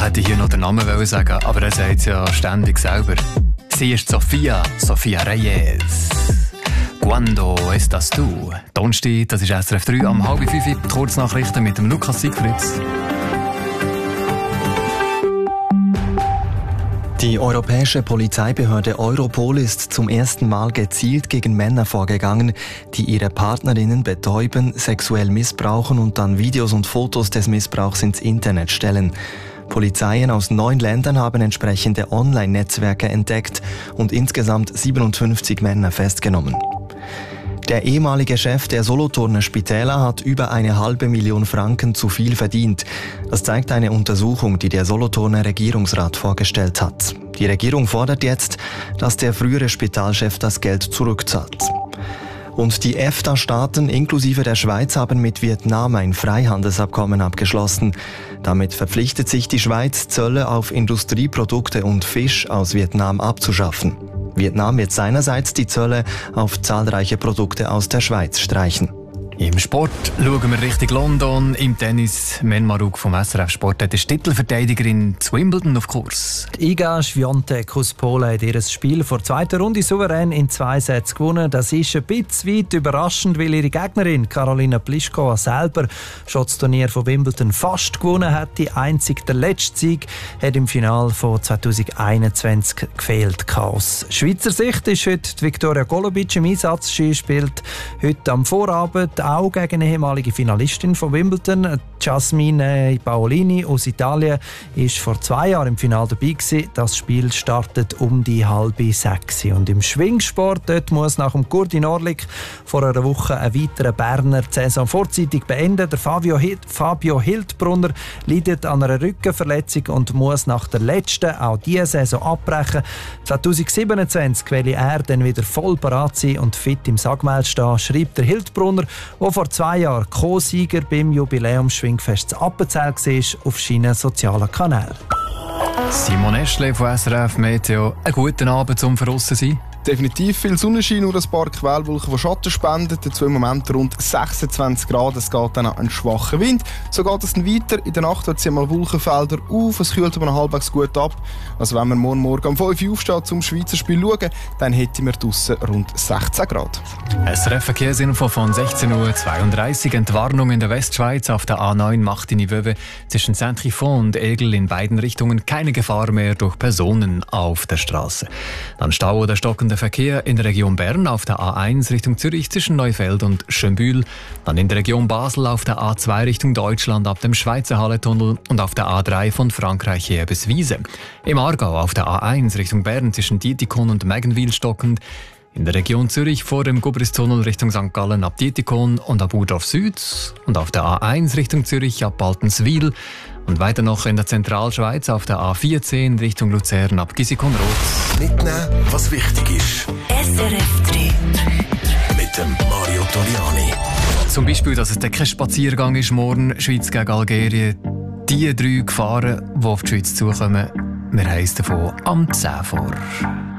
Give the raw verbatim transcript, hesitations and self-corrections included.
Ich hätte hier noch den Namen sagen, aber er sagt es ja ständig selber. Sie ist Sofia, Sofia Reyes. Cuando estás tú? Donnerstag, das ist S R F drei, am halb fünf, die Kurznachrichten mit dem Lukas Siegfried. Die europäische Polizeibehörde Europol ist zum ersten Mal gezielt gegen Männer vorgegangen, die ihre Partnerinnen betäuben, sexuell missbrauchen und dann Videos und Fotos des Missbrauchs ins Internet stellen. Polizeien aus neun Ländern haben entsprechende Online-Netzwerke entdeckt und insgesamt siebenundfünfzig Männer festgenommen. Der ehemalige Chef der Solothurner Spitäler hat über eine halbe Million Franken zu viel verdient. Das zeigt eine Untersuchung, die der Solothurner Regierungsrat vorgestellt hat. Die Regierung fordert jetzt, dass der frühere Spitalchef das Geld zurückzahlt. Und die EFTA-Staaten inklusive der Schweiz haben mit Vietnam ein Freihandelsabkommen abgeschlossen. Damit verpflichtet sich die Schweiz, Zölle auf Industrieprodukte und Fisch aus Vietnam abzuschaffen. Vietnam wird seinerseits die Zölle auf zahlreiche Produkte aus der Schweiz streichen. Im Sport schauen wir Richtung London. Im Tennis, Men Maruk vom S R F Sport hat die Titelverteidigerin zu Wimbledon auf Kurs. Iga Swiatek aus Polen hat ihr Spiel vor der zweiten Runde souverän in zwei Sätzen gewonnen. Das ist ein bisschen weit überraschend, weil ihre Gegnerin Karolina Pliskova selber schon das Turnier von Wimbledon fast gewonnen hat. Die einzige, der letzte Sieg hat im Finale von zwanzig einundzwanzig gefehlt. Aus Schweizer Sicht ist heute die Viktoria Golubic im Einsatz. Sie spielt heute am Vorabend auch gegen eine ehemalige Finalistin von Wimbledon. Jasmine Paolini aus Italien war vor zwei Jahren im Finale dabei gewesen. Das Spiel startet um die halbe sechs. Und im Schwingsport dort muss nach dem Gurdi Orlik vor einer Woche ein weiterer Berner die Saison vorzeitig beenden. Der Fabio, Hild, Fabio Hildbrunner leidet an einer Rückenverletzung und muss nach der letzten auch diese Saison abbrechen. zwanzig siebenundzwanzig will er dann wieder voll parat sein und fit im Sagmeil stehen, schreibt der Hildbrunner, der vor zwei Jahren Co-Sieger beim Jubiläumsschwingfest Appenzell war, auf seinen sozialen Kanälen. Simon Eschle von S R F Meteo. Einen guten Abend zum Verrissen sein. Definitiv viel Sonnenschein, nur ein paar Quellwolken, die Schatten spenden. Dazu im Moment rund sechsundzwanzig Grad. Es geht dann ein schwacher Wind. So geht es dann weiter. In der Nacht wird es einmal Wolkenfelder auf. Es kühlt aber noch halbwegs gut ab. Also wenn wir morgen Morgen um fünf Uhr aufstehen zum Schweizer Spiel schauen, dann hätten wir draussen rund sechzehn Grad. S R F-Verkehrsinfo von sechzehn Uhr zweiunddreißig. Entwarnung in der Westschweiz auf der A neun macht in die Wöwe zwischen Saint-Trifon und Egel in beiden Richtungen keine Gefahr mehr durch Personen auf der Straße. Dann Stau oder stockender Verkehr in der Region Bern auf der A eins Richtung Zürich zwischen Neufeld und Schönbühl. Dann in der Region Basel auf der A zwei Richtung Deutschland ab dem Schweizer Halletunnel und auf der A drei von Frankreich her bis Wiese. Im Aargau auf der A eins Richtung Bern zwischen Dietikon und Meggenwil stockend. In der Region Zürich vor dem Gubristunnel Richtung Sankt Gallen ab Dietikon und ab Urdorf Süd. Und auf der A eins Richtung Zürich ab Baltenswil. Und weiter noch in der Zentralschweiz auf der A vierzehn Richtung Luzern ab Gissikon-Roth. Mitnehmen, was wichtig ist. S R F drei. Mit dem Mario Toriani. Zum Beispiel, dass es kein Spaziergang ist morgen, Schweiz gegen Algerien. Die drei Gefahren, die auf die Schweiz zukommen, wir heissen davon am zehn vor.